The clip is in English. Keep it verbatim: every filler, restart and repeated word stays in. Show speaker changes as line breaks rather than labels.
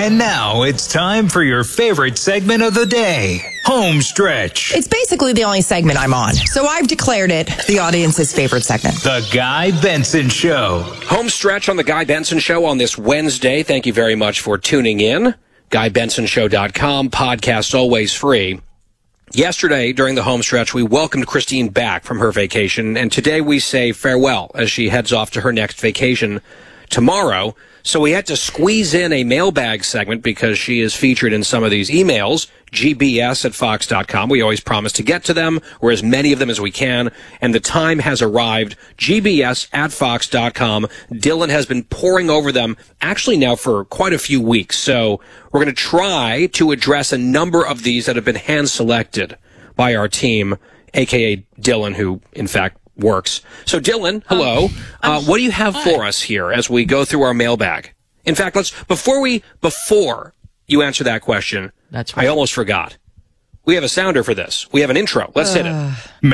And now it's time for your favorite segment of the day, Home Stretch.
It's basically the only segment I'm on, so I've declared it the audience's favorite segment.
The Guy Benson Show.
Home Stretch on The Guy Benson Show on this Wednesday. Thank you very much for tuning in. guy benson show dot com, podcast always free. Yesterday, during the home stretch, we welcomed Christine back from her vacation, and today we say farewell as she heads off to her next vacation tomorrow. So we had to squeeze in a mailbag segment because she is featured in some of these emails, g b s at fox dot com. We always promise to get to them, or as many of them as we can, and the time has arrived. g b s at fox dot com. Dylan has been poring over them, actually now for quite a few weeks. So we're going to try to address a number of these that have been hand-selected by our team, a k a. Dylan, who, in fact, works. So, Dylan, hello. Um, uh, what do you have hi. for us here as we go through our mailbag? In fact, let's before we before you answer that question,
That's right.
I almost forgot. We have a sounder for this. We have an intro. Let's uh. hit it.